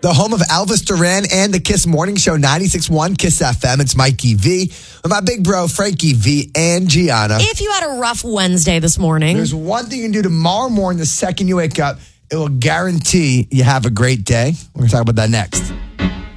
the home of Elvis Duran and the Kiss Morning Show, 96.1 Kiss FM. It's Mikey V with my big bro, Frankie V and Gianna. If you had a rough Wednesday this morning, There's one thing you can do tomorrow morning, the second you wake up. It will guarantee you have a great day. We're going to talk about that next.